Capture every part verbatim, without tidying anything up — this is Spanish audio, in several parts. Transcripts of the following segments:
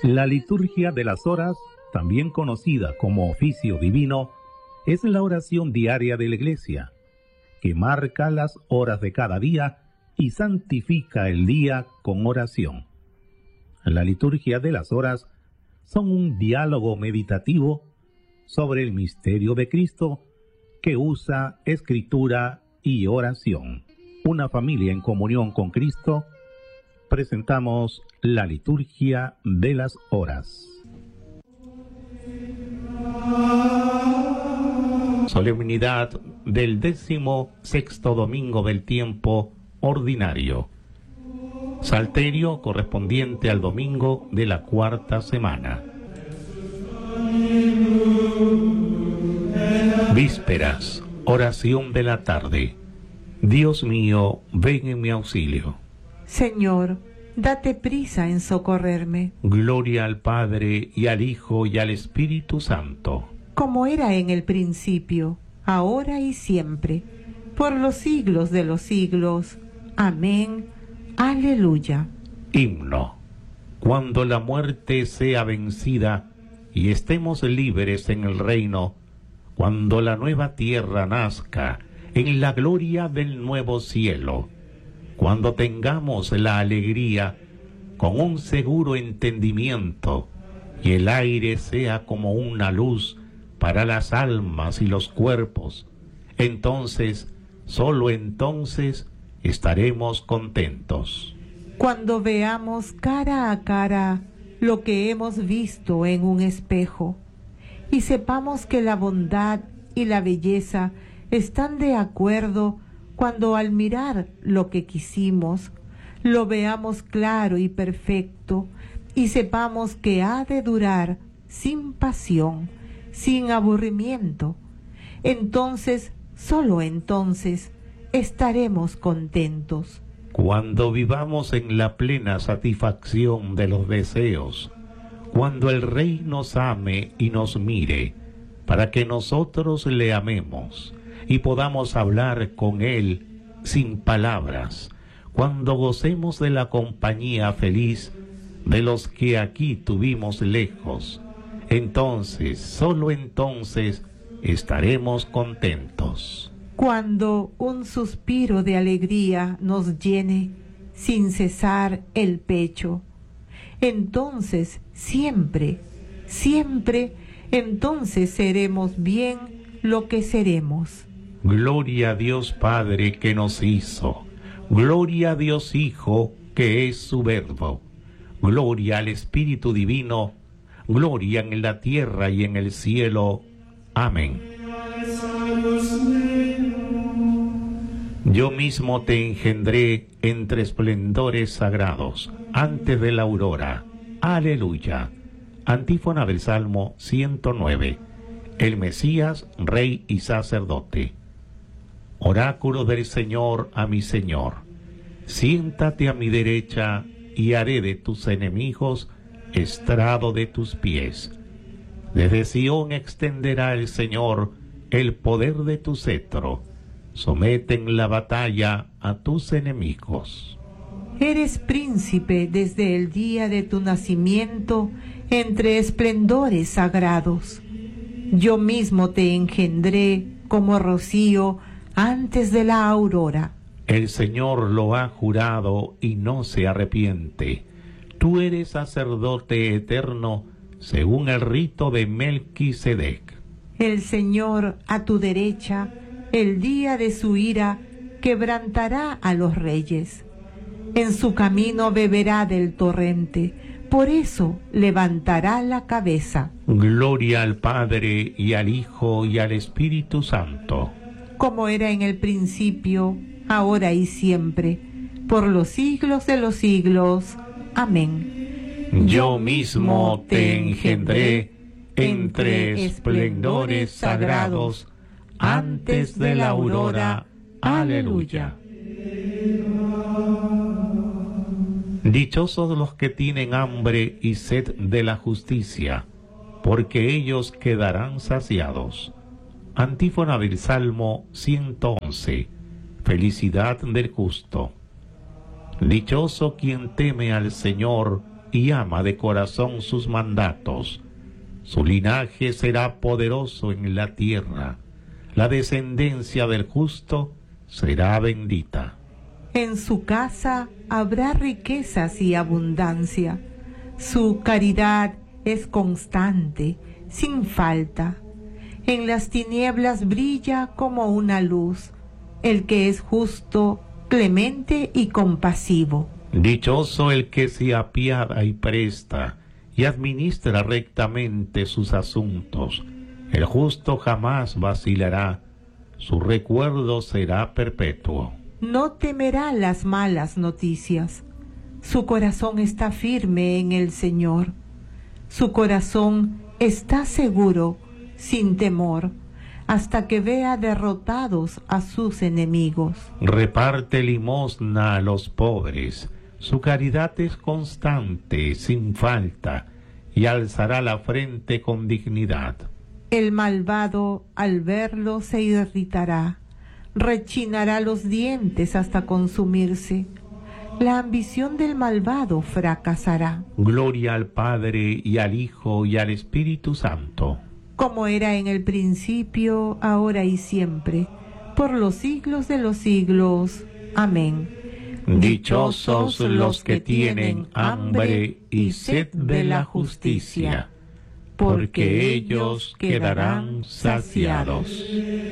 La liturgia de las horas, también conocida como oficio divino, es la oración diaria de la Iglesia, que marca las horas de cada día y santifica el día con oración. La liturgia de las horas son un diálogo meditativo sobre el misterio de Cristo que usa escritura y oración. Una familia en comunión con Cristo, presentamos la liturgia de las horas. Solemnidad del décimo sexto domingo del tiempo ordinario. Salterio correspondiente al domingo de la cuarta semana. Vísperas, oración de la tarde. Dios mío, ven en mi auxilio. Señor, date prisa en socorrerme. Gloria al Padre, y al Hijo, y al Espíritu Santo. Como era en el principio, ahora y siempre, por los siglos de los siglos. Amén. Aleluya. Himno. Cuando la muerte sea vencida y estemos libres en el reino, cuando la nueva tierra nazca en la gloria del nuevo cielo, cuando tengamos la alegría con un seguro entendimiento y el aire sea como una luz para las almas y los cuerpos, entonces, solo entonces, estaremos contentos. Cuando veamos cara a cara lo que hemos visto en un espejo y sepamos que la bondad y la belleza están de acuerdo, cuando al mirar lo que quisimos, lo veamos claro y perfecto y sepamos que ha de durar sin pasión, sin aburrimiento, entonces, solo entonces, estaremos contentos. Cuando vivamos en la plena satisfacción de los deseos, cuando el Rey nos ame y nos mire, para que nosotros le amemos y podamos hablar con Él sin palabras, cuando gocemos de la compañía feliz de los que aquí tuvimos lejos, entonces, solo entonces, estaremos contentos. Cuando un suspiro de alegría nos llene sin cesar el pecho, entonces siempre, siempre, entonces seremos bien lo que seremos. Gloria a Dios Padre que nos hizo, gloria a Dios Hijo que es su Verbo, gloria al Espíritu Divino, gloria en la tierra y en el cielo. Amén. Yo mismo te engendré entre esplendores sagrados, antes de la aurora. Aleluya. Antífona del Salmo ciento nueve. El Mesías, Rey y Sacerdote. Oráculo del Señor a mi Señor. Siéntate a mi derecha y haré de tus enemigos estrado de tus pies. Desde Sión extenderá el Señor el poder de tu cetro. Somete en la batalla a tus enemigos. Eres príncipe desde el día de tu nacimiento entre esplendores sagrados. Yo mismo te engendré como rocío antes de la aurora. El Señor lo ha jurado y no se arrepiente. Tú eres sacerdote eterno según el rito de Melquisedec. El Señor a tu derecha, el día de su ira, quebrantará a los reyes. En su camino beberá del torrente, por eso levantará la cabeza. Gloria al Padre, y al Hijo, y al Espíritu Santo. Como era en el principio, ahora y siempre, por los siglos de los siglos. Amén. Yo mismo te engendré entre esplendores sagrados, antes de la aurora. Aleluya. Dichosos los que tienen hambre y sed de la justicia, porque ellos quedarán saciados. Antífona del Salmo ciento once. Felicidad del justo. Dichoso quien teme al Señor y ama de corazón sus mandatos. Su linaje será poderoso en la tierra. La descendencia del justo será bendita. En su casa habrá riquezas y abundancia. Su caridad es constante, sin falta. En las tinieblas brilla como una luz, el que es justo, clemente y compasivo. Dichoso el que se apiada y presta, y administra rectamente sus asuntos. El justo jamás vacilará, su recuerdo será perpetuo. No temerá las malas noticias. Su corazón está firme en el Señor. Su corazón está seguro, sin temor, hasta que vea derrotados a sus enemigos. Reparte limosna a los pobres. Su caridad es constante, sin falta, y alzará la frente con dignidad. El malvado, al verlo, se irritará, rechinará los dientes hasta consumirse. La ambición del malvado fracasará. Gloria al Padre, y al Hijo, y al Espíritu Santo. Como era en el principio, ahora y siempre, por los siglos de los siglos. Amén. Dichosos los que tienen hambre y sed de la justicia, porque ellos quedarán saciados.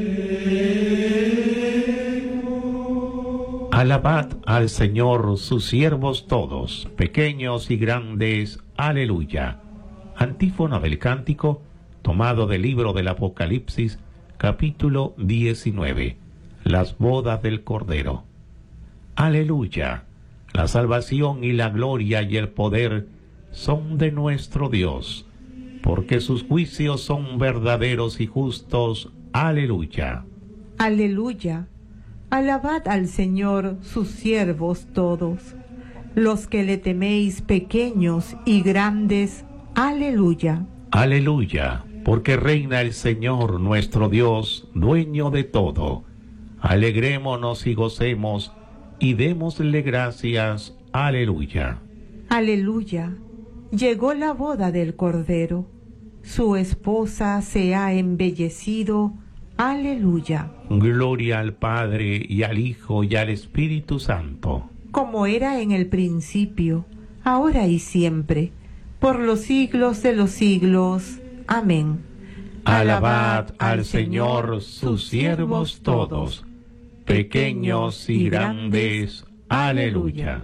Alabad al Señor sus siervos todos, pequeños y grandes. Aleluya. Antífona del cántico, tomado del libro del Apocalipsis, capítulo diecinueve. Las bodas del Cordero. Aleluya. La salvación y la gloria y el poder son de nuestro Dios, porque sus juicios son verdaderos y justos. Aleluya. Aleluya. Alabad al Señor sus siervos todos, los que le teméis pequeños y grandes. Aleluya. Aleluya, porque reina el Señor nuestro Dios, dueño de todo. Alegrémonos y gocemos, y démosle gracias. Aleluya. Aleluya. Llegó la boda del Cordero. Su esposa se ha embellecido. Aleluya. Gloria al Padre, y al Hijo, y al Espíritu Santo. Como era en el principio, ahora y siempre, por los siglos de los siglos. Amén. Alabad al Señor sus siervos todos, pequeños y grandes. Aleluya.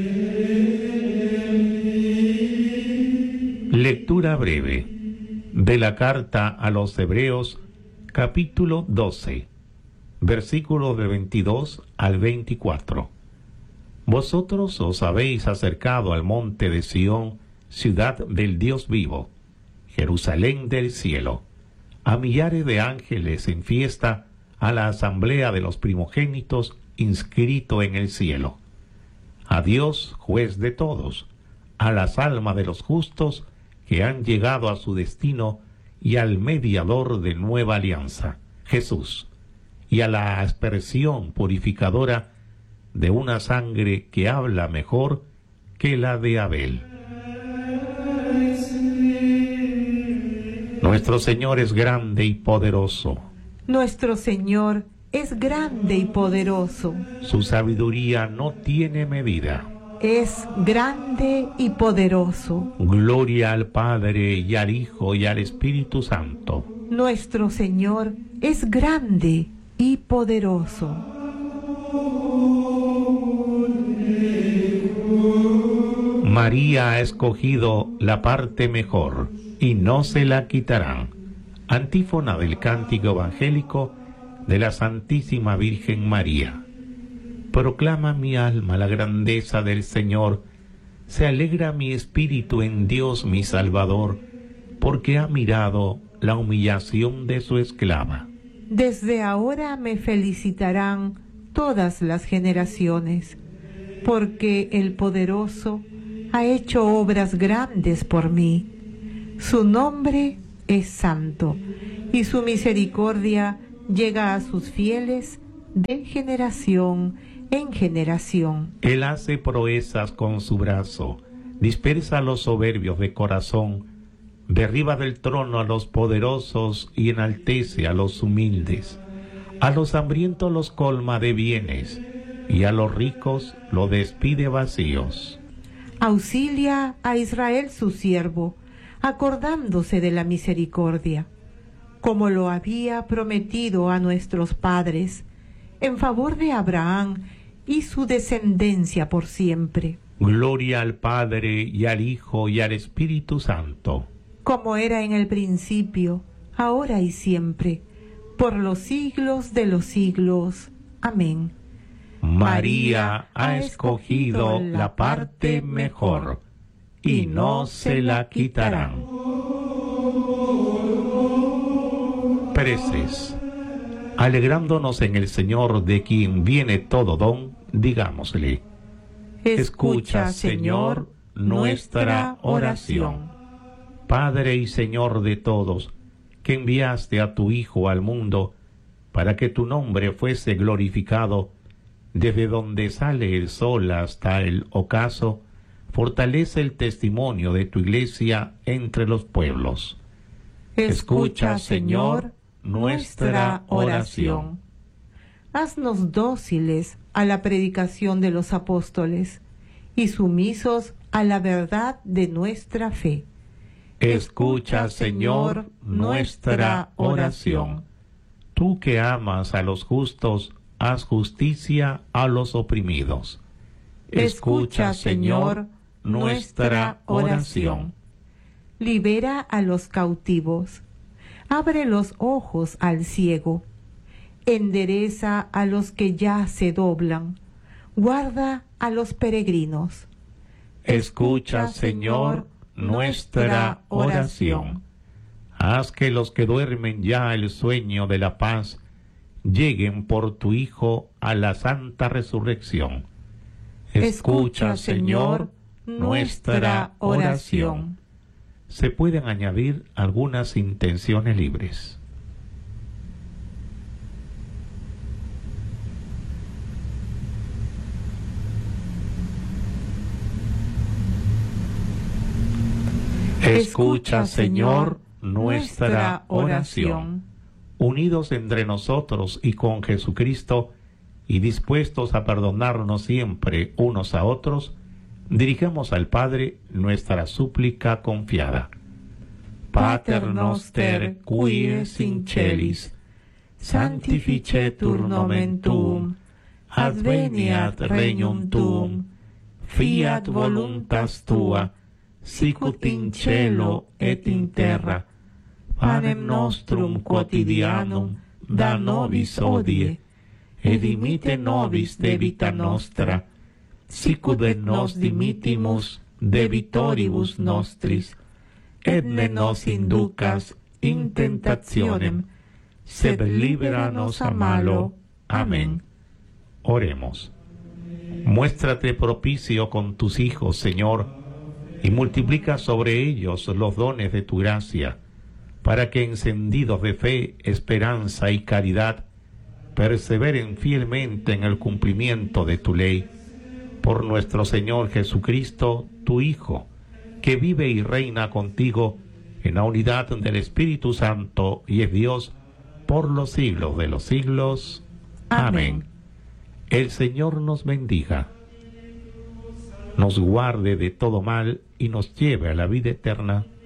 Lectura breve de la carta a los Hebreos, capítulo doce, versículos de veintidós al veinticuatro. Vosotros os habéis acercado al monte de Sión, ciudad del Dios vivo, Jerusalén del cielo, a millares de ángeles en fiesta, a la asamblea de los primogénitos inscrito en el cielo, a Dios, juez de todos, a las almas de los justos que han llegado a su destino, y al mediador de nueva alianza, Jesús, y a la aspersión purificadora de una sangre que habla mejor que la de Abel. Nuestro Señor es grande y poderoso. Nuestro Señor es grande y poderoso. Su sabiduría no tiene medida. Es grande y poderoso. Gloria al Padre, y al Hijo, y al Espíritu Santo. Nuestro Señor es grande y poderoso. María ha escogido la parte mejor, y no se la quitarán. Antífona del cántico evangélico de la Santísima Virgen María. Proclama mi alma la grandeza del Señor, se alegra mi espíritu en Dios mi Salvador, porque ha mirado la humillación de su esclava. Desde ahora me felicitarán todas las generaciones, porque el poderoso ha hecho obras grandes por mí. Su nombre es santo, y su misericordia llega a sus fieles de generación en generación. Él hace proezas con su brazo, dispersa a los soberbios de corazón, derriba del trono a los poderosos y enaltece a los humildes. A los hambrientos los colma de bienes, y a los ricos los despide vacíos. Auxilia a Israel su siervo, acordándose de la misericordia, como lo había prometido a nuestros padres, en favor de Abraham y su descendencia por siempre. Gloria al Padre, y al Hijo, y al Espíritu Santo. Como era en el principio, ahora y siempre, por los siglos de los siglos. Amén. María ha escogido la parte mejor, y no se la quitarán. Preces. Alegrándonos en el Señor, de quien viene todo don, digámosle: escucha, Señor, nuestra oración. Padre y Señor de todos, que enviaste a tu Hijo al mundo para que tu nombre fuese glorificado, desde donde sale el sol hasta el ocaso, fortalece el testimonio de tu Iglesia entre los pueblos. Escucha, Señor, nuestra oración. Haznos dóciles a la predicación de los apóstoles y sumisos a la verdad de nuestra fe. Escucha, Señor, nuestra oración. Tú que amas a los justos, haz justicia a los oprimidos. Escucha, Señor, nuestra oración. Libera a los cautivos. Abre los ojos al ciego. Endereza a los que ya se doblan. Guarda a los peregrinos. Escucha, Señor, nuestra oración. Haz que los que duermen ya el sueño de la paz lleguen por tu Hijo a la santa resurrección. Escucha, Señor, nuestra oración. Se pueden añadir algunas intenciones libres. Escucha, Señor, nuestra oración. Unidos entre nosotros y con Jesucristo, y dispuestos a perdonarnos siempre unos a otros, dirigamos al Padre nuestra súplica confiada. Pater noster, qui es in celis, sanctificetur nomen tuum, adveniat regnum tuum, fiat voluntas tua, sicut in cielo et in terra. Panem nostrum quotidianum da nobis hodie, et dimitte nobis debita nostra, sicut et nos dimittimus debitoribus nostris, et ne nos inducas in tentationem, sed libera nos a malo. Amén. Oremos. Muéstrate propicio con tus hijos, Señor, y multiplica sobre ellos los dones de tu gracia, para que encendidos de fe, esperanza y caridad, perseveren fielmente en el cumplimiento de tu ley. Por nuestro Señor Jesucristo, tu Hijo, que vive y reina contigo en la unidad del Espíritu Santo y es Dios por los siglos de los siglos. Amén. Amén. El Señor nos bendiga, nos guarde de todo mal y nos lleve a la vida eterna.